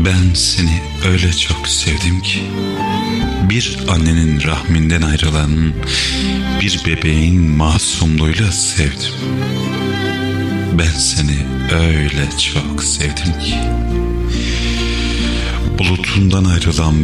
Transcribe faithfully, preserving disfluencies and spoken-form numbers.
Ben seni öyle çok sevdim ki, bir annenin rahminden ayrılan bir bebeğin masumluğuyla sevdim. Ben seni öyle çok sevdim ki, bulutundan ayrılan